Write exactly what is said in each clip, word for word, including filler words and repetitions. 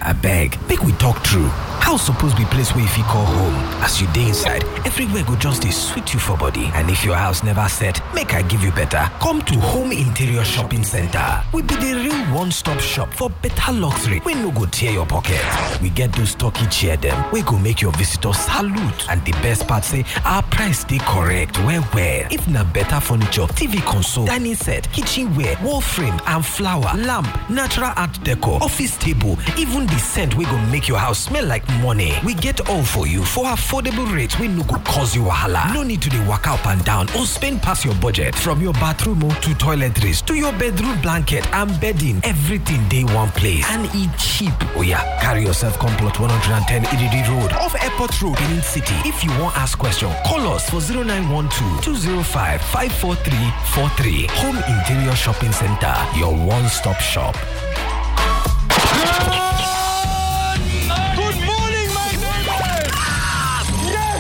I beg, make we talk true. House suppose be place where if you call home. As you dey inside, everywhere go just dey sweet you for body. And if your house never set, make I give you better. Come to Home Interior Shopping Center. We be the real one-stop shop for better luxury. We no go tear your pocket. We get those turkey chair them. We go make your visitors salute. And the best part say, our price dey correct. Well, well. If na better furniture, T V console, dining set, kitchenware, wall frame, and flower, lamp, natural art decor, office table, even the scent we go make your house smell like money. We get all for you for affordable rates. We no go cause you wahala. No need to dey waka up and down or spend past your budget. From your bathroom to toiletries to your bedroom blanket and bedding, everything dey one place and e cheap. Oh yeah, carry yourself come plot one ten Ididi Road off Airport Road, Benin City. If you want ask question, call us for zero nine one two, two zero five, five four three four three. Home Interior Shopping Center, your one-stop shop. Good morning, my neighbors! Yes!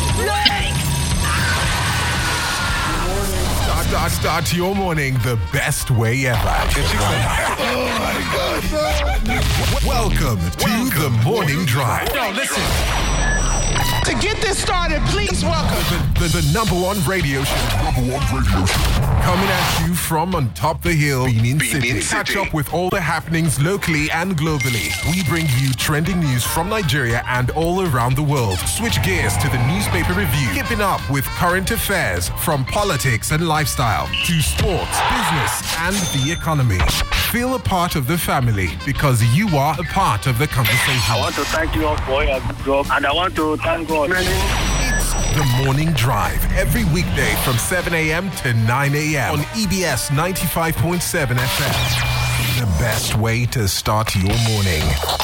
Yes! Start, start, start your morning the best way ever. Oh my God! Welcome to Welcome. the Morning Drive. No, listen. To get this started, please welcome The, the, the number one radio show. Number one radio show. Coming at you from on top the hill, Benin, Benin City. City. Catch up with all the happenings locally and globally. We bring you trending news from Nigeria and all around the world. Switch gears to the newspaper review. Keeping up with current affairs from politics and lifestyle to sports, business, and the economy. Feel a part of the family because you are a part of the conversation. I want to thank you all for your good job, and I want to thank God. It's the Morning Drive every weekday from seven a.m. to nine a.m. on E B S ninety-five point seven F M. The best way to start your morning.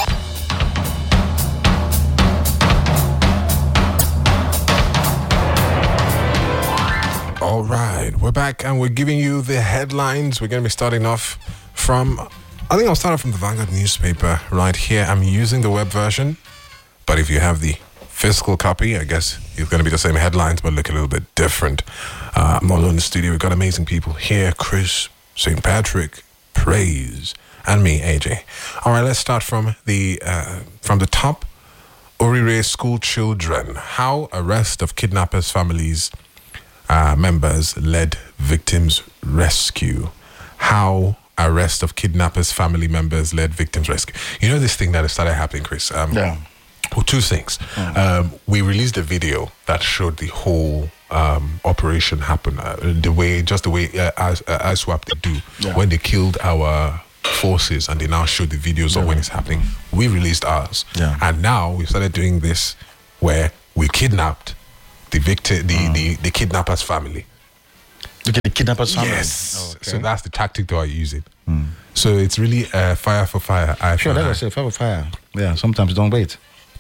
All right, we're back and we're giving you the headlines. We're going to be starting off from, I think I'll start off from the Vanguard newspaper right here. I'm using the web version, but if you have the physical copy, I guess it's going to be the same headlines, but look a little bit different. Uh, I'm not alone in the studio. We've got amazing people here. Chris, Saint Patrick, Praise, and me, A J. All right, let's start from the uh, from the top. Orire school children. How arrest of kidnappers' families uh, members led victims rescue. How arrest of kidnappers' family members led victims rescue. You know this thing that started happening, Chris? Um, Yeah. Well, two things. Mm. Um, we released a video that showed the whole um, operation happen, uh, the way, just the way uh, as uh, ISWAP they do Yeah. when they killed our forces, and they now show the videos Yeah. of when it's happening. We released ours, Yeah. and now we started doing this where we kidnapped the victim, the, Mm. the the kidnapper's family. Okay, the kidnappers family. Yes. Oh, okay. So that's the tactic they are using. Mm. So it's really uh, fire for fire, eye Sure, for that's eye. what I say, fire for fire. Yeah, sometimes don't wait.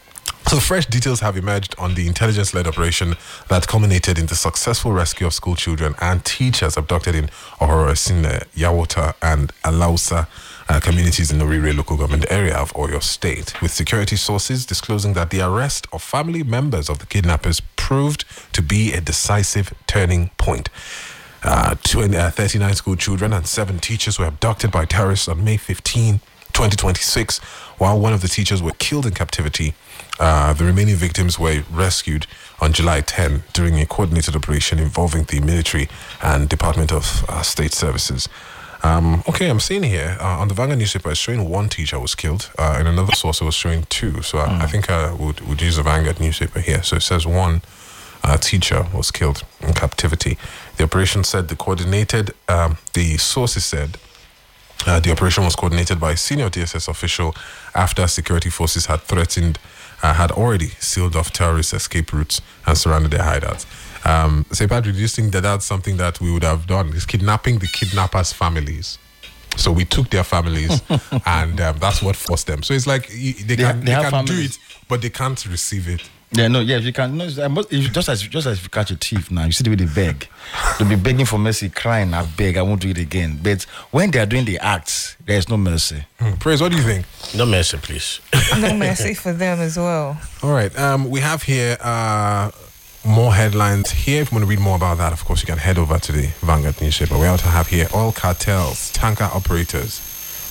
So fresh details have emerged on the intelligence-led operation that culminated in the successful rescue of school children and teachers abducted in Ohorosine, Yawota, and Alausa uh, communities in the Orire local government area of Oyo State, with security sources disclosing that the arrest of family members of the kidnappers proved to be a decisive turning point. Uh, twenty, uh, thirty-nine school children and seven teachers were abducted by terrorists on May fifteenth, twenty twenty-six, while one of the teachers were killed in captivity. Uh, the remaining victims were rescued on July tenth during a coordinated operation involving the military and Department of uh, State Services. Um, okay, I'm seeing here uh, on the Vanguard newspaper, it's showing one teacher was killed. Uh, in another source, it was showing two. So I, Mm. I think I would, would use the Vanguard newspaper here. So it says one uh, teacher was killed in captivity. The operation said the coordinated, um, the sources said, Uh, the operation was coordinated by a senior D S S official after security forces had threatened, uh, had already sealed off terrorist escape routes and surrounded their hideouts. Um, Saint Patrick, do you think that that's something that we would have done? Is kidnapping the kidnappers' families. So we took their families, and um, that's what forced them. So it's like you, they, They can, ha- they they have can do families. it, but they can't receive it. Yeah, no, yeah, you can. No, it's- I must- it's just as just as if you catch a thief now, you see the way they beg. They'll be begging for mercy, crying, I beg, I won't do it again. But when they are doing the acts, there is no mercy. Hmm. Praise, what do you think? No mercy, please. No mercy for them as well. All right. Um, we have here uh, more headlines here. If you want to read more about that, of course, you can head over to the Vanguard newspaper. We also have here oil cartels, tanker operators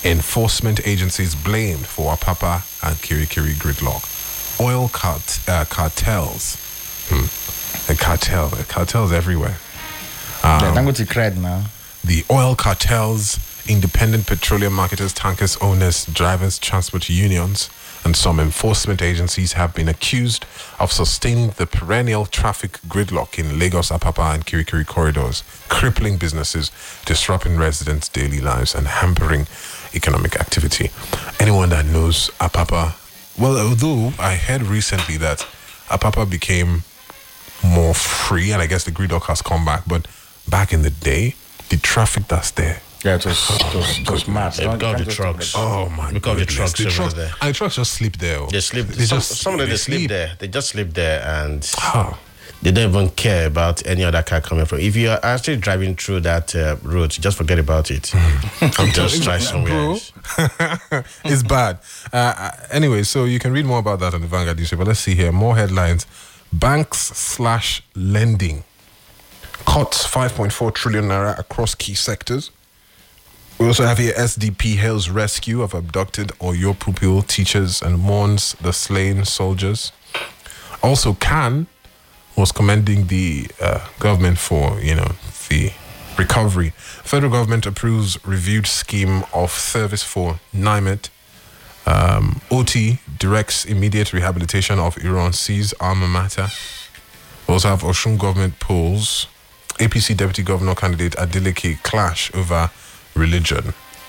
Enforcement agencies blamed for Apapa and Kirikiri gridlock. Oil cart, uh, cartels. Hmm. A cartel. A cartels everywhere. Um, yeah, Dangote cried now. The oil cartels, independent petroleum marketers, tankers, owners, drivers, transport unions, and some enforcement agencies have been accused of sustaining the perennial traffic gridlock in Lagos, Apapa, and Kirikiri corridors, crippling businesses, disrupting residents' daily lives, and hampering economic activity. Anyone that knows Apapa, well, although I heard recently that Apapa became more free, and I guess the gridlock has come back, but back in the day, the traffic that's there. Yeah, it was, it was, it was mad. They've got the trucks. Oh my god! Because the trucks the over trucks, there. And the trucks just sleep there. oh. They sleep. They some, just some of them they they sleep sleep there. They just sleep there, and Oh. they don't even care about any other car coming from. If you are actually driving through that uh, route, just forget about it. I'm just try somewhere Bro, else. it's bad. Uh, anyway, so you can read more about that on the Vanguard newspaper. Let's see here. More headlines. Banks slash lending cuts five point four trillion naira across key sectors. We also have here S D P hails rescue of abducted Oyo pupil teachers and mourns the slain soldiers. Also, Khan was commending the uh, government for, you know, the recovery. Federal government approves reviewed scheme of service for NIMET. Um, O T directs immediate rehabilitation of Iran-C's alma mater. We also have Osun government polls. A P C deputy governor candidate Adeleke clash over religion.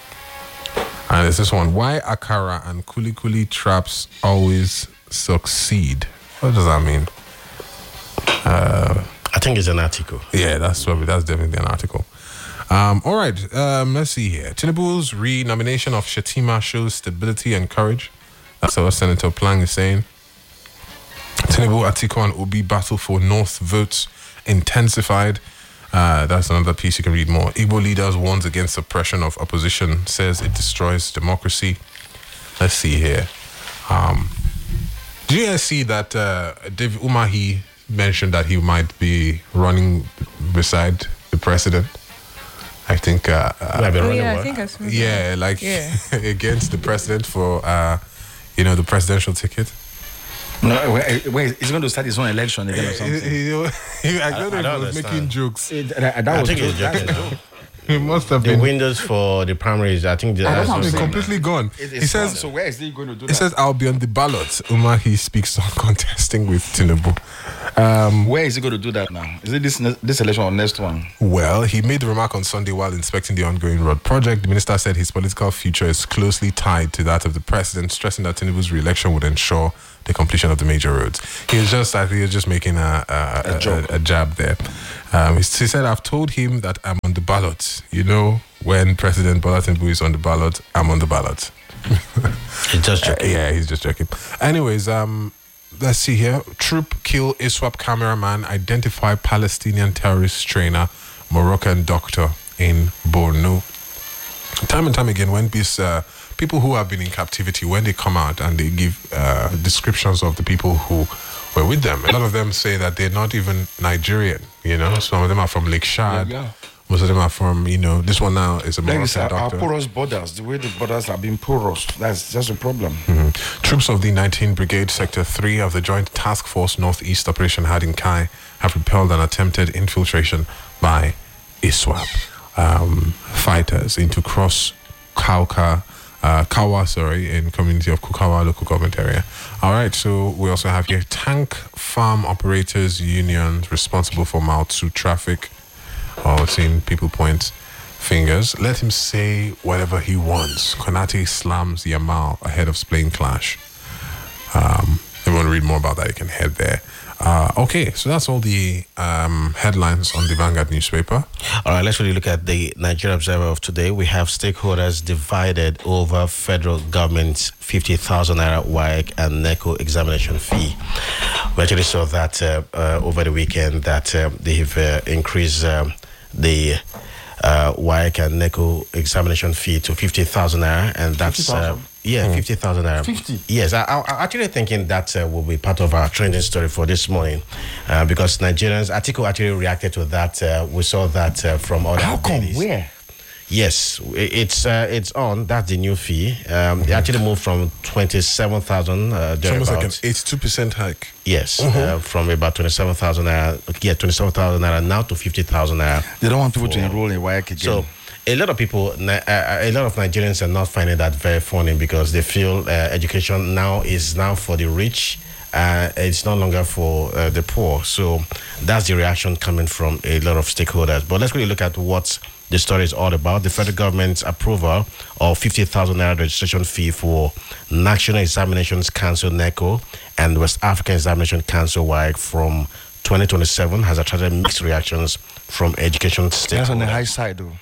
And there's this one. Why Akara and Kuli Kuli traps always succeed? What does that mean? Uh, I think it's an article. yeah, that's probably that's definitely an article. Um, all right, um, let's see here. Tinubu's re-nomination of Shetima shows stability and courage. That's what Senator Plang is saying. Tinubu, Atiku, and Obi battle for North votes intensified. Uh, that's another piece you can read more. Igbo leaders warns against suppression of opposition, says it destroys democracy. Let's see here. Um, do you guys see that uh, David Umahi mentioned that he might be running beside the president? I think. Uh, uh, Might be Oh, running yeah, I what? think I saw that. yeah, like Yeah. against the president for, uh, you know, the presidential ticket. No, wait, wait, he's going to start his own election again or He, something. he, he, I don't know I if don't he was making understand. jokes. It- that, that I was think true. it's joking. That's- now. He must have The been. windows for the primaries, I think That's that's what I'm been saying. completely gone. it- He it's says. gone. So where is he going to do He that? says, "I'll be on the ballot." Umahi speaks on contesting with Tinubu. Um, Where is he going to do that now? Is it this ne- this election or next one? well, he made the remark on Sunday while inspecting the ongoing road project. The minister said his political future is closely tied to that of the president, stressing that Tinubu's re-election would ensure the completion of the major roads. He was just, I think, he was just making a a, a, job. a, a jab there. Um, he, he said, "I've told him that I'm on the ballot. You know, when President Bola Tinubu is on the ballot, I'm on the ballot." It's just Uh, joking. yeah, he's just joking. Anyways, um, let's see here. Troop kill ISWAP cameraman, identify Palestinian terrorist trainer, Moroccan doctor in Borno. Time and time again, when these uh, people who have been in captivity, when they come out and they give uh, descriptions of the people who were with them, a lot of them say that they're not even Nigerian. You know, some of them are from Lake Chad. Yeah, yeah. Most of them are from, you know, this one now is a Like Moroccan our, our doctor. porous borders, the way the borders have been porous, that's just a problem. Mhm. Troops of the nineteenth Brigade, Sector three of the Joint Task Force Northeast Operation Hadinkai have repelled an attempted infiltration by ISWAP um, fighters into Cross Kauka, uh, Kawa, sorry, in community of Kukawa local government area. All right, so we also have here Tank Farm Operators Union responsible for Maotsu traffic. Oh, it's seen people point fingers. Let him say whatever he wants. Konate slams Yamal ahead of Spain clash. Um, if you want to read more about that, you can head there. Uh, okay, so that's all the um, headlines on the Vanguard newspaper. All right, let's really look at the Nigeria Observer of today. We have stakeholders divided over federal government's fifty thousand naira W A E C and NECO examination fee. We actually saw that uh, uh, over the weekend that uh, they've uh, increased um, the uh, W A E C and NECO examination fee to fifty thousand naira, and that's uh, yeah, fifty thousand naira. fifty? Yes, I, I, I'm actually thinking that uh, will be part of our trending story for this morning, uh, because Nigerians, Atiku actually reacted to that. Uh, we saw that uh, from other How come? dailies. Where? Yes, it's uh, it's on. That's the new fee. Um, It actually moved from twenty-seven thousand. Uh, It's almost like an thereabouts. eighty-two percent hike. Yes, uh, from about twenty-seven thousand naira. Yeah, twenty-seven thousand naira now to fifty thousand naira. They don't want people to For- enroll in W A E C again. So a lot of people, Ni- uh, a lot of Nigerians are not finding that very funny because they feel uh, education now is now for the rich. Uh, it's no longer for uh, the poor. So that's the reaction coming from a lot of stakeholders. But let's really look at what the story is all about. The federal government's approval of fifty thousand naira registration fee for National Examinations Council NECO and West African Examination Council W A E C from twenty twenty-seven has attracted mixed reactions from education That's on the stakeholders. high side, though.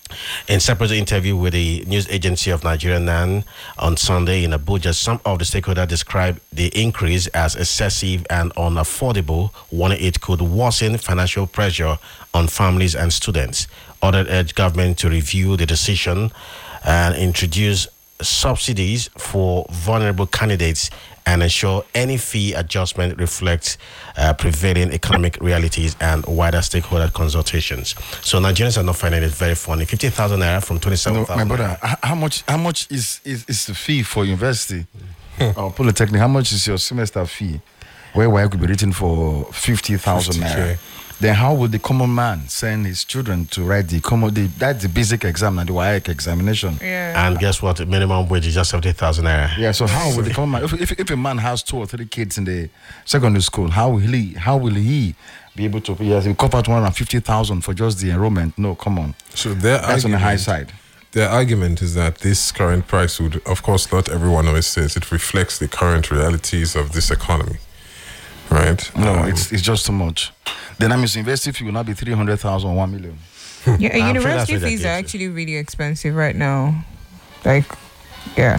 In separate interview with the news agency of Nigeria, N A N, on Sunday in Abuja, some of the stakeholders described the increase as excessive and unaffordable, warning it could worsen financial pressure on families and students. Others urged government to review the decision and introduce subsidies for vulnerable candidates and ensure any fee adjustment reflects uh, prevailing economic realities and wider stakeholder consultations. So Nigerians are not finding it very funny. fifty thousand naira from twenty-seven No, thousand. my brother, h- how much? How much is is, is the fee for university or polytechnic? How much is your semester fee? Where W A E C could be written for fifty thousand fifty K. naira. Then how would the common man send his children to write the common? The, that's the basic exam and the W A E C examination. Yeah. And guess what? Minimum wage is just seventy thousand naira. Yeah. So how would the common man? If, if if a man has two or three kids in the secondary school, how will he? How will he be able to? Yes, he cop out one hundred fifty thousand for just the enrollment. No, come on. So their That's on the argument, high side. Their argument is that this current price would, of course, not everyone always says it reflects the current realities of this economy, right? No, Um, it's it's just too much. Then I mean, university fee will not be three hundred thousand, one million. Yeah, I'm sure university that's what fees that are is. actually really expensive right now. Like, yeah.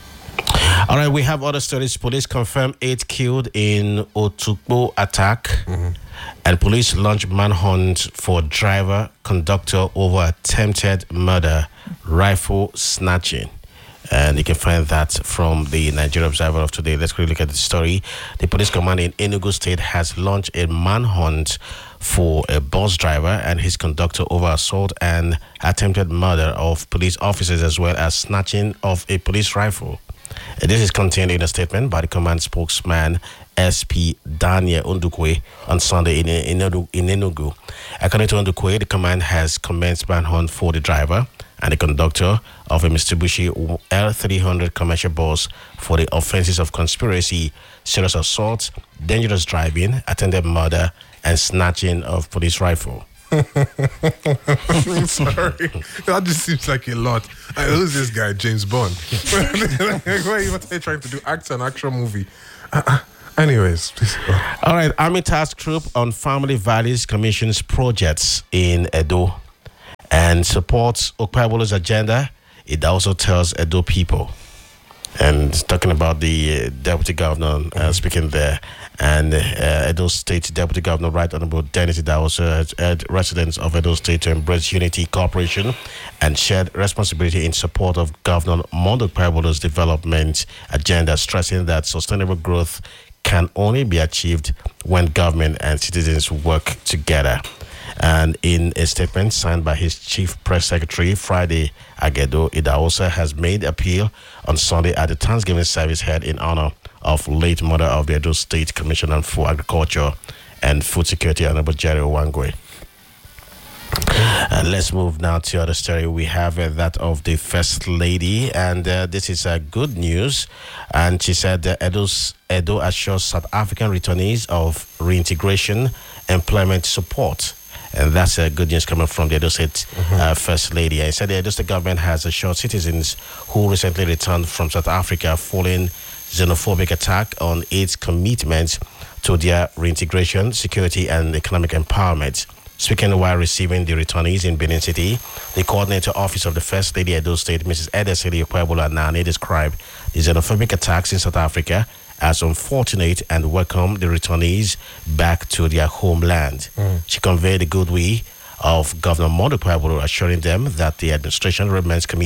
All right, we have other stories. Police confirm eight killed in Otukpo attack, and police launch manhunt for driver conductor over attempted murder, rifle snatching. And you can find that from the Nigeria Observer of today. Let's quickly look at the story. The police command in Enugu State has launched a manhunt for a bus driver and his conductor over assault and attempted murder of police officers, as well as snatching of a police rifle. Uh, This is contained in a statement by the command spokesman S P Daniel Undukwe on Sunday in, in, Enugu- in Enugu. According to Undukwe, the command has commenced manhunt for the driver and the conductor of a Mitsubishi L three hundred commercial bus for the offenses of conspiracy, serious assault, dangerous driving, attempted murder, and snatching of police rifle. Sorry, that just seems like a lot. I who's this guy, James Bond? What are you what are you trying to do? Act an action movie. Uh, uh, anyways, please go. All right, Army Task Group on Family Values commissions projects in Edo and supports Okpebolo's agenda. It also tells Edo people. And talking about the uh, deputy governor uh, speaking there, and uh, Edo State Deputy Governor Right Honorable Dennis Idahosa has urged residents of Edo State to embrace unity, cooperation, and shared responsibility in support of Governor Mondo Okpebolo's development agenda, stressing that sustainable growth can only be achieved when government and citizens work together. And in a statement signed by his chief press secretary, Friday Agedo, Idahosa has made appeal on Sunday at the Thanksgiving service held in honor of late mother of the Edo State Commissioner for Agriculture and Food Security, Honorable Jerry Owangwe. Uh, let's move now to other story. We have uh, that of the First Lady, and uh, this is uh, good news. And she said uh, Edo's, Edo assures South African returnees of reintegration employment support. And that's uh, good news coming from the Edo State uh, First Lady. I said the Edo State government has assured citizens who recently returned from South Africa following xenophobic attack on its commitment to their reintegration, security, and economic empowerment. Speaking while receiving the returnees in Benin City, the coordinator office of the First Lady Edo State, Missus Edesili Okpebolo Anani, described the xenophobic attacks in South Africa as unfortunate and welcomed the returnees back to their homeland. Mm. She conveyed the goodwill of Governor Mondo Okpebolo, assuring them that the administration remains committed